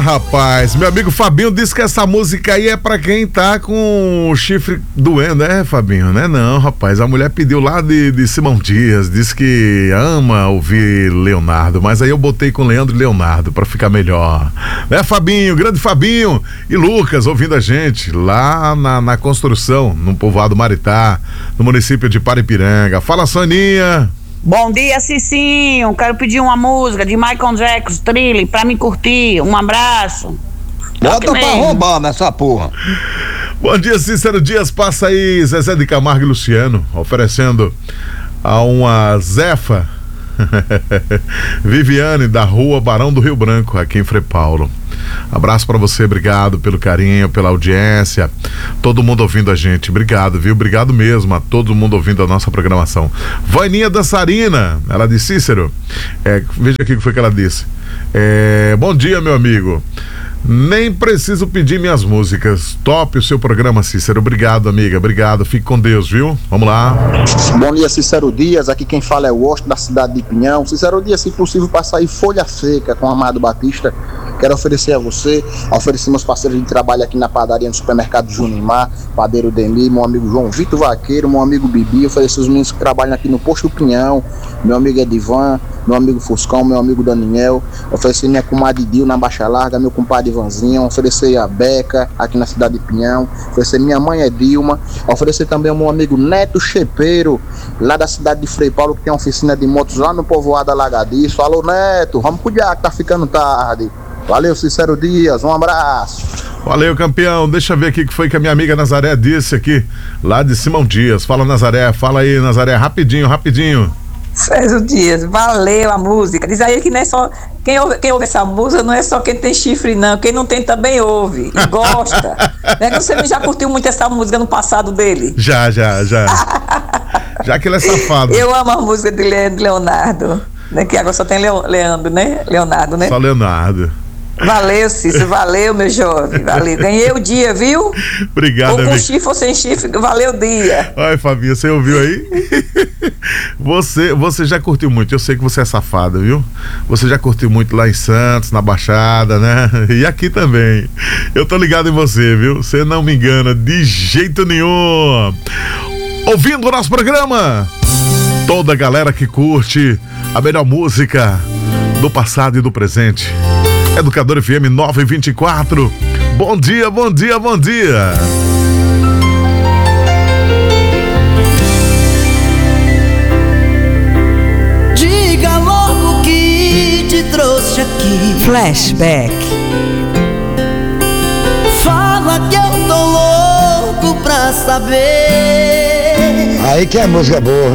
Rapaz, meu amigo Fabinho disse que essa música aí é pra quem tá com o chifre doendo, né, Fabinho? Né? Não, rapaz, a mulher pediu lá de Simão Dias, disse que ama ouvir Leonardo, mas aí eu botei com Leandro e Leonardo pra ficar melhor. Né, Fabinho, grande Fabinho e Lucas ouvindo a gente lá na construção, no povoado Maritá, no município de Paripiranga. Fala, Soninha. Bom dia, Cicinho. Quero pedir uma música de Michael Jackson, Thriller, pra me curtir. Um abraço. Bota pra roubar nessa porra. Bom dia, Cícero Dias. Passa aí Zezé de Camargo e Luciano, oferecendo a uma Zefa Viviane, da rua Barão do Rio Branco, aqui em Frei Paulo. Abraço pra você, obrigado pelo carinho, pela audiência, todo mundo ouvindo a gente, obrigado, viu? Obrigado mesmo a todo mundo ouvindo a nossa programação. Vaininha Dançarina, ela disse, Cícero, veja aqui o que foi que ela disse. Bom dia, meu amigo. Nem preciso pedir minhas músicas. Top o seu programa, Cícero. Obrigado, amiga. Obrigado. Fique com Deus, viu? Vamos lá. Bom dia, Cícero Dias. Aqui quem fala é o Washington, da cidade de Pinhão. Cícero Dias, se possível, passar aí Folha Seca com Amado Batista. Quero oferecer a você, oferecer meus parceiros de trabalho aqui na padaria no supermercado Junimar, padeiro Demir, meu amigo João Vitor Vaqueiro, meu amigo Bibi, oferecer os meninos que trabalham aqui no Posto Pinhão, meu amigo Edivan, meu amigo Fuscão, meu amigo Daniel, oferecer minha comadre Dil na Baixa Larga, meu compadre Ivanzinho, oferecer a Beca aqui na cidade de Pinhão, oferecer minha mãe Edilma, oferecer também ao meu amigo Neto Chepeiro, lá da cidade de Frei Paulo, que tem uma oficina de motos lá no povoado Alagadiço. Alô, Neto, vamos pro dia que tá ficando tarde. Valeu, Cícero Dias, um abraço. Valeu, campeão. Deixa eu ver aqui o que foi que a minha amiga Nazaré disse aqui, lá de Simão Dias. Fala, Nazaré, fala aí, Nazaré, rapidinho. Cícero Dias, valeu a música. Diz aí que não é só quem ouve essa música, não é só quem tem chifre, não. Quem não tem também ouve e gosta. Né? Você já curtiu muito essa música no passado dele? Já. Já que ele é safado. Eu amo a música de Leonardo, né? Que agora só tem Leandro, né? Leonardo, né? Só Leonardo. Valeu, Cícero, valeu, meu jovem, valeu. Ganhei o dia, viu? Obrigado, ou com chifre ou sem chifre, valeu o dia. Olha, Fabinho, você ouviu aí? Você já curtiu muito, eu sei que você é safada, viu? Você já curtiu muito lá em Santos, na Baixada, né? E aqui também. Eu tô ligado em você, viu? Você não me engana de jeito nenhum. Ouvindo o nosso programa, toda a galera que curte a melhor música do passado e do presente. Educador FM 924. Bom dia. Diga logo que te trouxe aqui. Flashback. Fala que eu tô louco pra saber. Aí que é música boa.